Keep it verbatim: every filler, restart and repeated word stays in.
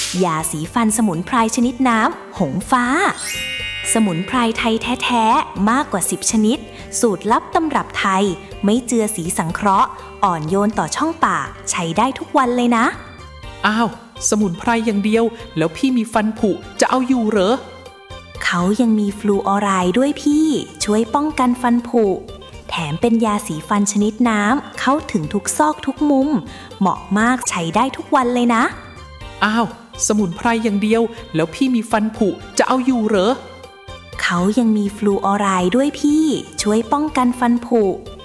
ยาสีฟันสมุนไพรชนิดน้ำหงฟ้าสมุนไพรไทยแท้ๆมากกว่าสิบชนิดสูตรลับตำรับไทยไม่เจือสีสังเคราะห์อ่อนโยนต่อช่องปากใช้ได้ทุกวันเลยนะอ้าวสมุนไพรอย่างเดียวแล้วพี่มีฟันผุจะเอาอยู่เหรอเขายังมีฟลูออไรด์ด้วยพี่ช่วยป้องกันฟันผุแถมเป็นยาสีฟันชนิดน้ำเข้าถึงทุกซอกทุกมุมเหมาะมากใช้ได้ทุกวันเลยนะอ้าวสมุนไพรอย่างเดียวแล้วพี่มีฟันผุจะเอาอยู่เหรอเขายังมีฟลูออไรด์ด้วยพี่ช่วยป้องกันฟันผุ